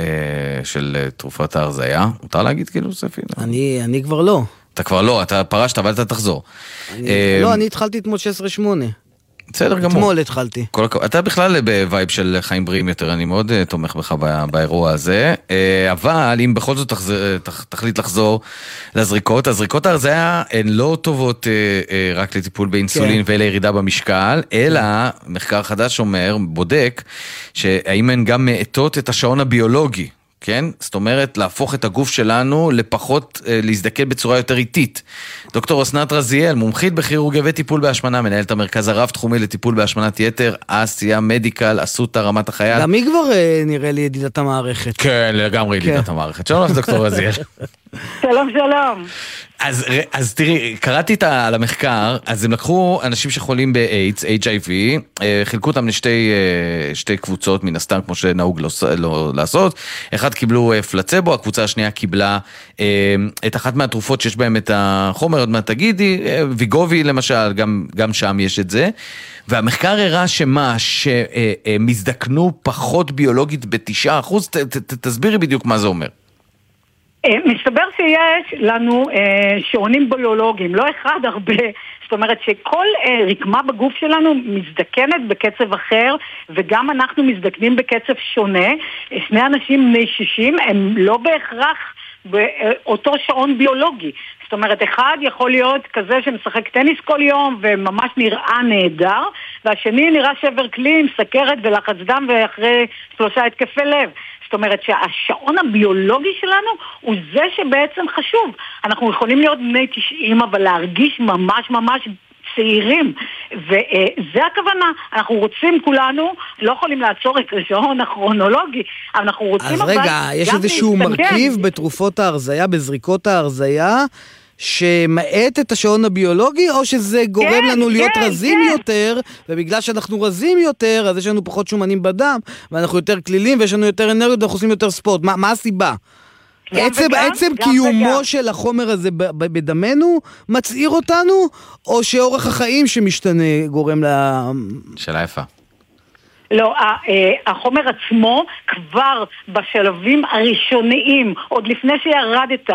של תרופת ההרזיה. מותר להגיד כאילו, ספי? אני, אני כבר לא. אתה כבר לא, אתה פרשת, אבל אתה תחזור. לא, אני התחלתי אתמול שש עשרה שמונה. בסדר גמור. אתמול התחלתי. אתה בכלל בווייב של חיים בריאים יותר, אני מאוד תומך בך באירוע הזה, אבל אם בכל זאת תחליט לחזור לזריקות, הזריקות ההרזיה הן לא טובות רק לטיפול באינסולין ולירידה במשקל, אלא מחקר חדש אומר, בודק, שהאם הן גם מעטות את השעון הביולוגי, כן? זאת אומרת, להפוך את הגוף שלנו לפחות להזדקן בצורה יותר איטית. דוקטור אסנת רזיאל, מומחית בכירורגיה וטיפול בהשמנה, מנהלת המרכז הרב תחומי לטיפול בהשמנת יתר, אסיה מדיקל, אסותא רמת החייל. גם היא כבר נראה לי ידידת המערכת. כן, לגמרי ידידת המערכת. שלום לך דוקטור רזיאל. שלום שלום. אז, אז תראי, קראתי על המחקר, אז הם לקחו אנשים שחולים ב-איידס, אייץ' איי וי, חילקו אותם לשתי שתי קבוצות, מן הסתם, כמו שנהוג לא, לא לעשות. אחד קיבלו פלצבו, הקבוצה השנייה קיבלה את אחת מהתרופות שיש בהם את החומר, עוד מה תגידי, ויגובי למשל, גם, גם שם יש את זה. והמחקר הראה שמה, שמזדקנו פחות ביולוגית בתשעה אחוז, ת, ת, ת, תסבירי בדיוק מה זה אומר. מסתבר שיש לנו אה, שעונים ביולוגיים, לא אחד, הרבה. זאת אומרת שכל אה, רקמה בגוף שלנו מזדקנת בקצב אחר, וגם אנחנו מזדקנים בקצב שונה. שני אנשים בני שישים הם לא בהכרח באותו שעון ביולוגי. זאת אומרת, אחד יכול להיות כזה שמשחק טניס כל יום וממש נראה נהדר, והשני נראה שבר כלי עם סכרת ולחץ דם ואחרי שלושה התקפי לב. זאת אומרת שהשעון הביולוגי שלנו הוא זה שבעצם חשוב. אנחנו יכולים להיות בני תשעים, אבל להרגיש ממש ממש צעירים, וזה הכוונה. אנחנו רוצים כולנו, לא יכולים לעצור את השעון הכרונולוגי, אבל אנחנו רוצים... אז רגע, יש איזשהו מרכיב בתרופות ההרזיה, בזריקות ההרזיה, שמעט את השעון הביולוגי, או שזה גורם כן, לנו להיות כן, רזים כן. יותר, ובגלל שאנחנו רזים יותר, אז יש לנו פחות שומנים בדם, ואנחנו יותר כלילים, ויש לנו יותר אנרגיות, ואנחנו עושים יותר ספורט. מה, מה הסיבה? עצם, וגם, עצם גם קיומו וגם. של החומר הזה בדמנו מצעיר אותנו, או שאורח החיים שמשתנה גורם ל... שאלה יפה. לא, החומר עצמו כבר בשלבים הראשוניים, עוד לפני שירדת,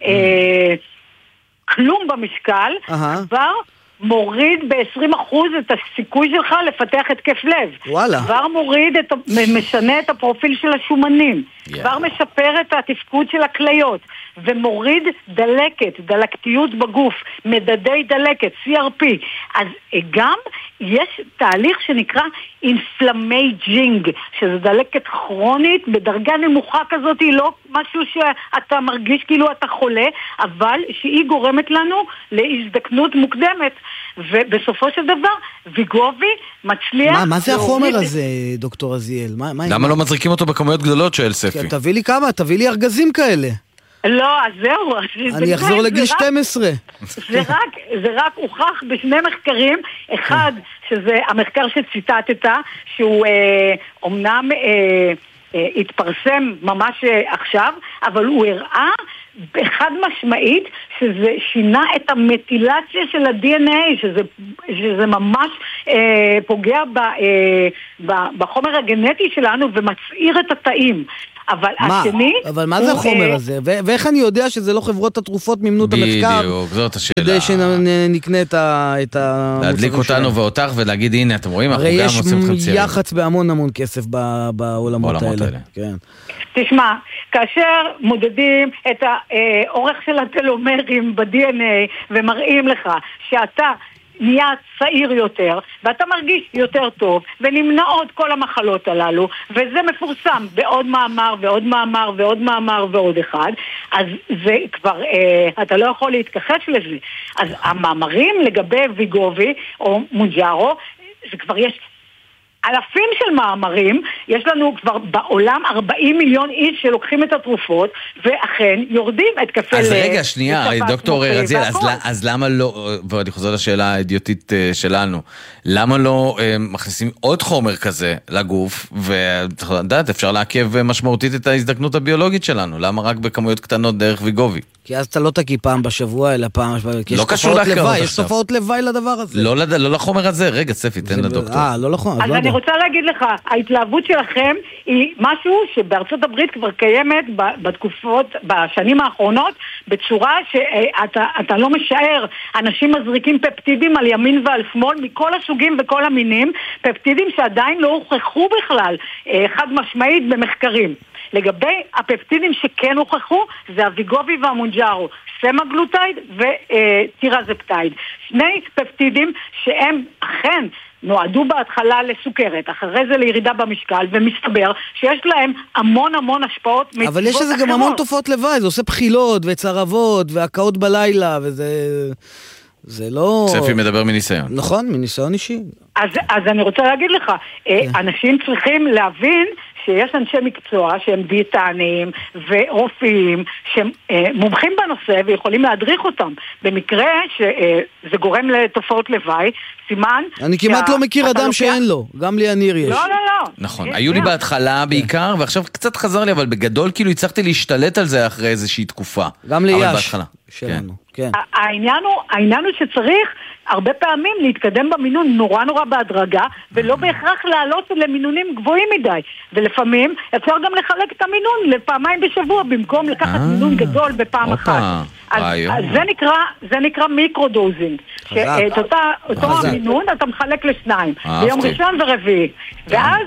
כלום במשקל, כבר מוריד ב-עשרים אחוז את הסיכוי שלך לפתח התקף לב. וואלה. כבר מוריד, את, משנה את הפרופיל של השומנים. Yeah. כבר משפר את התפקוד של הכליות. ומוריד דלקת, דלקתיות בגוף, מדדי דלקת, סי אר פי. אז גם יש תהליך שנקרא אינפלמייג'ינג, שזה דלקת כרונית בדרגה נמוכה כזאת, היא לא משהו שאתה מרגיש כאילו אתה חולה, אבל שהיא גורמת לנו להזדקנות מוקדמת. ובסופו של דבר ויגובי מצליח... מה, מה זה החומר הזה, דוקטור עזיאל? למה לא מזריקים אותו בכמויות גדולות, שואל ספי? תביא לי כמה, תביא לי ארגזים כאלה. לא, אז זהו. אני אחזור לגיל שתים עשרה. זה רק, זה רק הוכח בשני מחקרים. אחד, שזה המחקר שציטטת, שהוא אה, אומנם אה, אה, התפרסם ממש אה, עכשיו, אבל הוא הראה בחד משמעית שזה שינה את המטילציה של ה-די אן איי, שזה, שזה ממש אה, פוגע ב, אה, ב, בחומר הגנטי שלנו ומצעיר את התאים. אבל מה? השני... אבל מה זה החומר אה... הזה? ו- ואיך אני יודע שזה לא חברות התרופות מימנו את המחקר? בדיוק, זאת השאלה. כדי שנקנה את ה... את להדליק אותנו ואותך ולהגיד, הנה, אתם רואים, אנחנו גם עושים לכם צעירים. הרי יש יחץ בהמון המון כסף ב- בעולמות האלה. האלה. כן. תשמע, כאשר מודדים את האורך של הטלומרים ב-די אן איי ומראים לך שאתה נהיה צעיר יותר, ואתה מרגיש יותר טוב, ונמנעות כל המחלות הללו, וזה מפורסם בעוד מאמר ועוד מאמר ועוד מאמר ועוד אחד, אז זה כבר, אה, אתה לא יכול להתכחש לזה. אז המאמרים לגבי ויגובי או מונג'ארו, זה כבר יש אלפים של מאמרים, יש לנו כבר בעולם ארבעים מיליון איש שלוקחים את התרופות, ואכן יורדים את קפה... אז רגע, שנייה, דוקטור רזיאל, אז, אז למה לא, ואני חוזר לשאלה האידיוטית שלנו, למה לא מכניסים עוד חומר כזה לגוף, וצריך לדעת, אפשר לעכב משמעותית את ההזדקנות הביולוגית שלנו, למה רק בכמויות קטנות דרך ויגובי? כי אז אתה לא תקי פעם בשבוע, אלא פעם... לא קשור להקרות עכשיו. יש תופעות לוואי לדבר הזה. לא, לא לחומר הזה, רגע, ספי, תן לדוקטור. אה, לא לחומר, אז אני רוצה להגיד לך, ההתלהבות שלכם היא משהו שבארצות הברית כבר קיימת בתקופות, בשנים האחרונות, בצורה שאתה לא משער, אנשים מזריקים פפטידים על ימין ועל שמאל, מכל הסוגים וכל המינים, פפטידים שעדיין לא הוכחו בכלל, חד משמעית במחקרים. לגבי הפפטידים שכן הוכחו, זה הוויגובי והמונג'ארו, סמגלוטייד וטירזפטייד. שני פפטידים שהם אכן נועדו בהתחלה לסוכרת, אחרי זה לירידה במשקל, ומסתבר שיש להם המון המון השפעות מטבעות אחרות. אבל יש לזה גם המון תופעות לוואי, זה עושה בחילות וצרבות והקאות בלילה, וזה... זה לא... ספי מדבר מניסיון. נכון, מניסיון אישי. אז, אז אני רוצה להגיד לך, אנשים צריכים להבין שיש אנשי מקצוע שהם דיאטנים ורופאים שהם אה, מומחים בנושא ויכולים להדריך אותם. במקרה שזה גורם לתופעות לוואי, סימן... אני כמעט לא מכיר אדם שאין לו, גם לי הניר יש. לא, לא, לא. נכון, היו לי בהתחלה בעיקר, ועכשיו קצת חזר לי, אבל בגדול כאילו הצלחתי להשתלט על זה אחרי איזושהי תקופה. גם ליש שלנו, כן. העניין הוא, העניין הוא שצריך הרבה פעמים להתקדם במינון נורא נורא בהדרגה, ולא בהכרח לעלות למינונים גבוהים מדי. ולפעמים אפשר גם לחלק את המינון לפעמיים בשבוע, במקום לקחת מינון גדול בפעם אחת. אז זה נקרא, זה נקרא מיקרודוזינג. שאת אותו המינון אתה מחלק לשניים, ביום ראשון ורביעי. ואז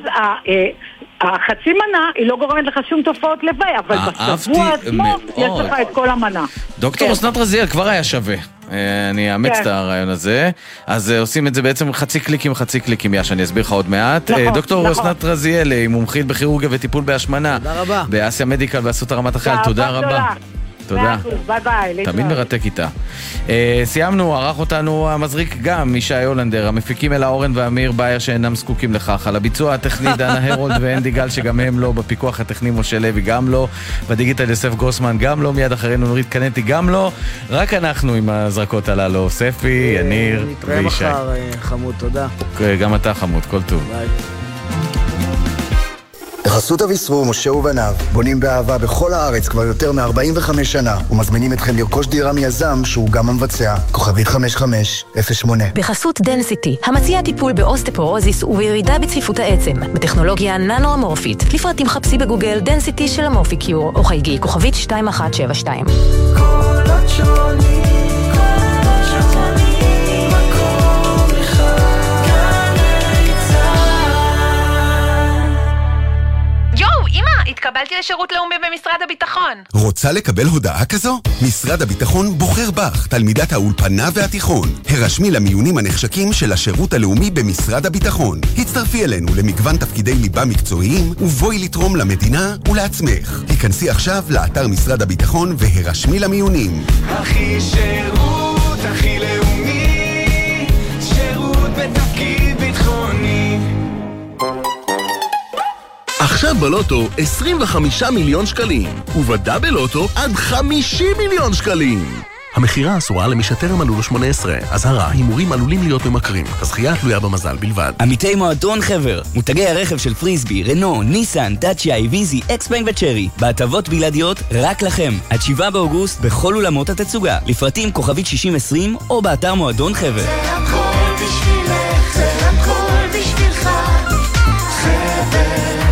החצי מנה היא לא גורמת לך שום תופעות לוואי, אבל בשבוע עצמו יש לך את כל המנה. דוקטור אסנת רזיאל, כבר היה שווה. אני אאמץ את הרעיון הזה. אז עושים את זה בעצם חצי קליקים, חצי קליקים, יאש, אני אסביר לך עוד מעט. דוקטור אסנת רזיאל, היא מומחית בכירורגיה וטיפול בהשמנה. תודה רבה. באסיה מדיקל באסותא רמת החייל, תודה רבה. תודה. ביי ביי. תמיד מרתק איתה. סיימנו, ערך אותנו המזריק גם מישי הולנדר, המפיקים אלה אורן ואמיר בייר שאינם זקוקים לכך, על הביצוע הטכני דנה הרולד ואנדי גל שגם הם לא, בפיקוח הטכני משה לוי גם לא, בדיגיטל יוסף גרוסמן גם לא, מיד אחרינו נורית קנטי גם לא, רק אנחנו עם הזרקות הללו, ספי, יניר וישי. נתראה מחר חמוד, תודה. גם אתה חמוד, כל טוב. ביי. בחסות אביסרו, משה ובניו, בונים באהבה בכל הארץ כבר יותר מ-ארבעים וחמש שנה, ומזמינים אתכם לרכוש דירה מיזם שהוא גם המבצע. כוכבית חמש חמש אפס שמונה. בחסות דנסיטי, המציע טיפול באוסטפורוזיס ובירידה בצפיפות העצם, בטכנולוגיה ננו-אמורפית. לפרטים חפשי בגוגל דנסיטי של אמורפיקיור, או חייגי כוכבית שתיים אחת שבע שתיים. כל התשוני התקבלתי לשירות לאומי במשרד הביטחון. רוצה לקבל הודעה כזו? משרד הביטחון בוחר בך, תלמידת האולפנה והתיכון. הרשמי למיונים הנחשקים של השירות הלאומי במשרד הביטחון. הצטרפי אלינו למגוון תפקידי ליבה מקצועיים, ובואי לתרום למדינה ולעצמך. היכנסי עכשיו לאתר משרד הביטחון והרשמי למיונים. הכי שירות, הכי לאומי, בלוטו עשרים וחמישה מיליון שקלים, ובדאבל לוטו עד חמישים מיליון שקלים. המחירה אסורה למי שטרם מלאו לו שמונה עשרה. אזהרה, הימורים עלולים להיות ממכרים. הזכייה תלויה במזל בלבד. עמיתי מועדון חבר, מותגי הרכב של פריסבי, רנו, ניסן, טאצ'יה, איביזי, אקספנג וצ'רי. בהטבות בלעדיות רק לכם. עד שבעה באוגוסט בכל אולמות התצוגה. לפרטים כוכבית שישים עשרים או באתר מועדון חבר. זה הכל בשבילך, זה הכל בשבילך, חבר.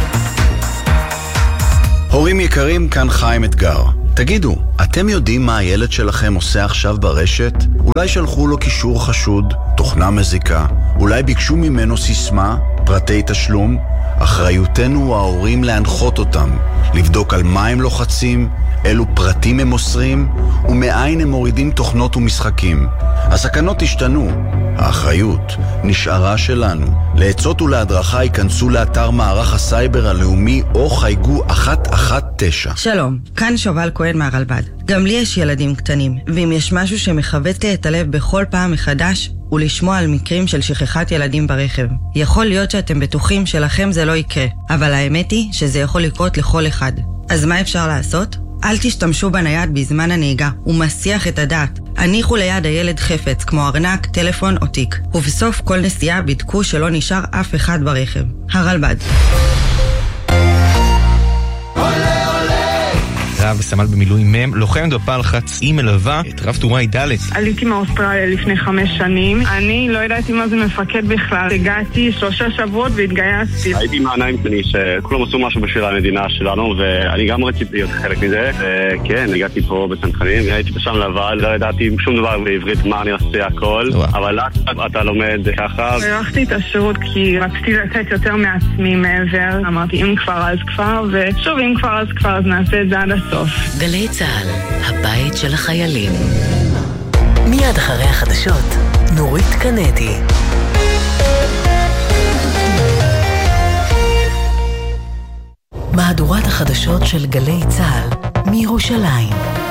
הורים יקרים, כאן חיים אתגר. תגידו, אתם יודעים מה הילד שלכם עושה עכשיו ברשת? אולי שלחו לו קישור חשוד, תוכנה מזיקה, אולי ביקשו ממנו סיסמה, פרטי תשלום? אחריותנו ההורים להנחות אותם, לבדוק על מה הם לוחצים, אילו פרטים הם מוסרים, ומאין הם מורידים תוכנות ומשחקים. הסכנות השתנו, האחריות נשארה שלנו. לעצות ולהדרכה ייכנסו לאתר מערך הסייבר הלאומי או חייגו אחת אחת תשע. שלום, כאן שובל כהן מהרלב"ד. גם לי יש ילדים קטנים, ואם יש משהו שמחבט לי את הלב בכל פעם מחדש, הוא לשמוע על מקרים של שכחת ילדים ברכב. יכול להיות שאתם בטוחים שלכם זה לא יקרה, אבל האמת היא שזה יכול לקרות לכל אחד. אז מה אפשר לעשות? אל תשתמשו בנייד בזמן הנהיגה, הוא מסיח את הדעת. הניחו ליד הילד חפץ, כמו ארנק, טלפון או תיק. ובסוף כל נסיעה בדקו שלא נשאר אף אחד ברכב. הרלב"ד. רב סמל במילואים מם, לוחמת בפלחץ, היא מלווה את רב טורה ידלת. עליתי מאוסטרליה לפני חמש שנים. אני לא ידעתי מה זה מפקד בכלל. הגעתי שלושה שבועות והתגייסתי. הייתי מהעיניים שלי שכולם עשו משהו בשביל המדינה שלנו, ואני גם רציתי להיות חלק מזה. וכן, הגעתי פה בצנחנים, הייתי בשם לבד, לא ידעתי שום דבר בעברית מה אני עושה הכל, אבל אתה לומד ככה. הלכתי את השירות כי רציתי לתת יותר מעצמי מעבר. אמרתי, אם כבר אז כבר, ושוב, אם כבר אז כבר, אז נעשה את זה עד הסוף. גלי צהל, הבית של החיילים. מיד אחרי החדשות, נורית קנדי. מהדורת החדשות של גלי צהל מירושלים.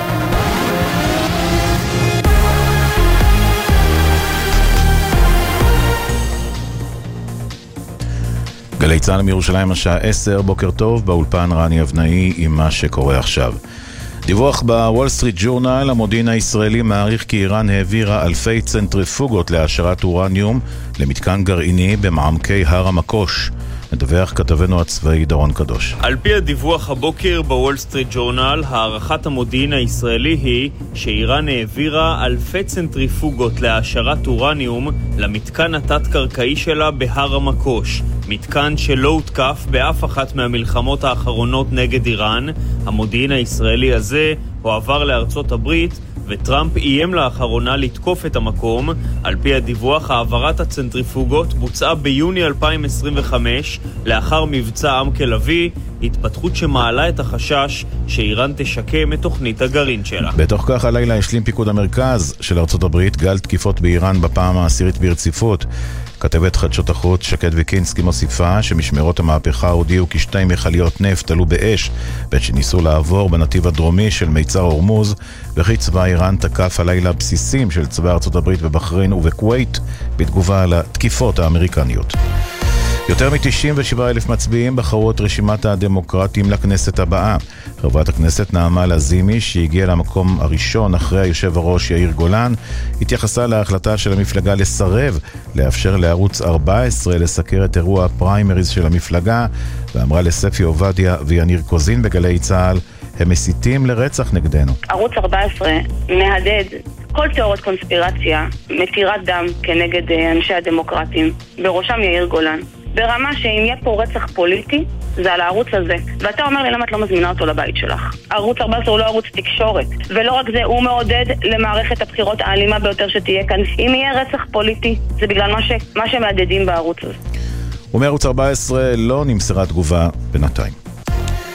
גלי צהל מירושלים השעה עשר, בוקר טוב, באולפן רני אבנאי עם מה שקורה עכשיו. דיווח בוול סטריט ג'ורנל, המודיעין הישראלי מעריך כי איראן העבירה אלפי צנטריפוגות להעשרת אורניום למתקן גרעיני במעמקי הר המקוש. מדווח כתבנו הצבאי דורון קדוש. על פי הדיווח הבוקר בוול סטריט ג'ורנל, הערכת המודיעין הישראלי היא שאיראן העבירה אלפי צנטריפוגות להעשרת אורניום למתקן התת-קרקעי שלה בהר המקוש. מתקן שלא הותקף באף אחת מהמלחמות האחרונות נגד איראן. המודיעין הישראלי הזה הועבר לארצות הברית, וטראמפ איים לאחרונה לתקוף את המקום. על פי הדיווח, העברת הצנטריפוגות בוצעה ביוני אלפיים עשרים וחמש, לאחר מבצע עם כלבי, התפתחות שמעלה את החשש שאיראן תשקם את תוכנית הגרעין שלה. בתוך כך הלילה השלים פיקוד המרכז של ארצות הברית גל תקיפות באיראן בפעם העשירית ברציפות. כתבת חדשות החוץ שקד וקינסקי מוסיפה שמשמרות המהפכה הודיעו כי שתי מכליות נפט עלו באש בעת שניסו לעבור בנתיב הדרומי של מיצר הורמוז, וכי צבא איראן תקף הלילה בסיסים של צבא ארצות הברית בבחריין ובכווית בתגובה על התקיפות האמריקניות. יותר מ-תשעים ושבעה אלף מצביעים בחרו את רשימת הדמוקרטים לכנסת הבאה. חברת הכנסת נעמה לזימי, שהגיעה למקום הראשון אחרי היושב הראש יאיר גולן, התייחסה להחלטה של המפלגה לסרב לאפשר לערוץ ארבע עשרה לסקר את אירוע הפריימריז של המפלגה, ואמרה לספי עובדיה ויניר קוזין בגלי צהל, הם מסיתים לרצח נגדנו. ערוץ ארבע עשרה מהדהד כל תיאוריות קונספירציה, מתירת דם כנגד אנשי הדמוקרטים, בראשם יאיר גולן. ברמה שאם יהיה פה רצח פוליטי, זה על הערוץ הזה. ואתה אומר לי למה את לא מזמינה אותו לבית שלך. ערוץ ארבע עשרה הוא לא ערוץ תקשורת. ולא רק זה, הוא מעודד למערכת הבחירות האלימה ביותר שתהיה כאן. אם יהיה רצח פוליטי, זה בגלל מה, ש... מה שמעדדים בערוץ הזה. ומערוץ ארבע עשרה לא נמסרה תגובה בינתיים.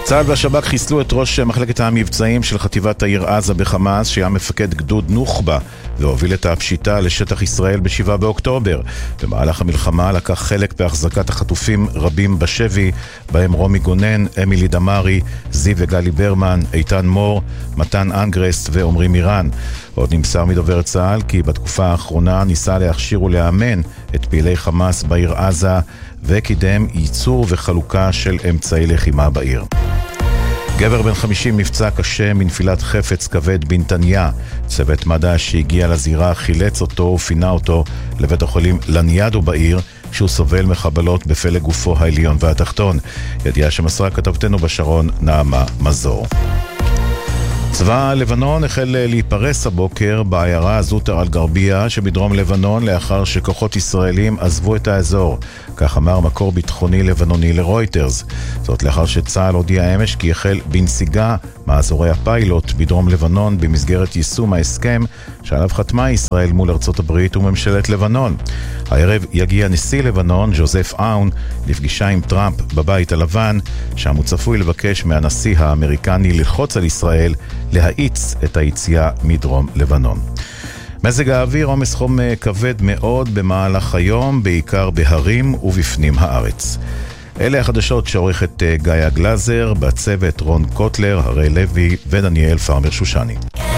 צה"ל והשב"כ חיסלו את ראש מחלקת המבצעים של חטיבת העיר עזה בחמאס, שהיה מפקד גדוד נוח'בה והוביל את הפשיטה לשטח ישראל בשבעה באוקטובר. במהלך המלחמה לקח חלק בהחזקת החטופים רבים בשבי, בהם רומי גונן, אמילי דמרי, זיו וגלי ברמן, איתן מור, מתן אנגרסט ועומרי מירן. עוד נמסר מדובר צה"ל כי בתקופה האחרונה ניסה להכשיר ולאמן את פעילי חמאס בעיר עזה וקידם ייצור וחלוקה של אמצעי לחימה בעיר. גבר בן חמישים נפצע קשה מנפילת חפץ כבד בנתניה. צוות מד"א שהגיע לזירה חילץ אותו ופינה אותו לבית החולים לניאדו בעיר, כשהוא סובל מחבלות בפלג גופו העליון והתחתון. ידיעה שמסרה כתבתנו בשרון נעמה מזור. צבא לבנון החל להיפרס הבוקר בעיירה זוטר אל גרבייה שבדרום לבנון לאחר שכוחות ישראלים עזבו את האזור. כך אמר מקור ביטחוני לבנוני לרויטרס. זאת לאחר שצה"ל הודיע אמש כי החל בנסיגה מאזורי הפיילוט בדרום לבנון במסגרת יישום ההסכם שעליו חתמה ישראל מול ארצות הברית וממשלת לבנון. הערב יגיע נשיא לבנון ג'וזף אאון לפגישה עם טראמפ בבית הלבן, שם הוא צפוי לבקש מהנשיא האמריקני ללחוץ על ישראל להאיץ את היציאה מדרום לבנון. מזג האוויר, עומס חום כבד מאוד במהלך היום, בעיקר בהרים ובפנים הארץ. אלה החדשות שעורכת גאיה גלזר, בצוות רון קוטלר, הרי לוי ודניאל פרמר שושני.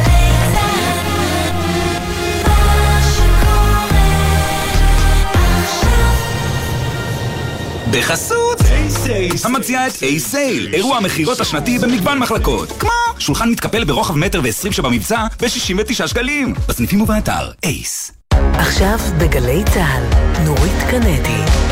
בחסות אייסייל, המציעה את אייסייל, אירוע המחירות השנתי במגוון מחלקות, כמו שולחן מתקפל ברוחב מטר ועשרים שבמבצע ב-שישים ותשעה שקלים, בסניפים ובאתר אייס. עכשיו בגלי צהל, נורית קנדי.